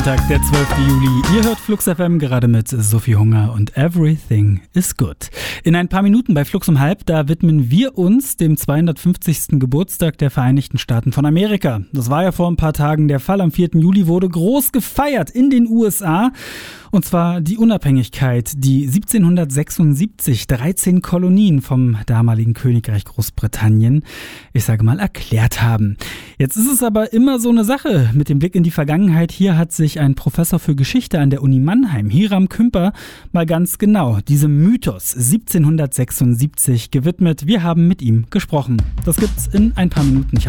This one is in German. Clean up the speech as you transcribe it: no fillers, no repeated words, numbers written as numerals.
Tag, der 12. Juli. Ihr hört Flux FM gerade mit Sophie Hunger und Everything is Good. In ein paar Minuten bei Flux um halb, da widmen wir uns dem 250. Geburtstag der Vereinigten Staaten von Amerika. Das war ja vor ein paar Tagen der Fall. Am 4. Juli wurde groß gefeiert in den USA. Und zwar die Unabhängigkeit, die 1776 13 Kolonien vom damaligen Königreich Großbritannien, ich sage mal, erklärt haben. Jetzt ist es aber immer so eine Sache mit dem Blick in die Vergangenheit. Hier hat sich ein Professor für Geschichte an der Uni Mannheim, Hiram Kümper, mal ganz genau diesem Mythos 1776 gewidmet. Wir haben mit ihm gesprochen. Das gibt's in ein paar Minuten.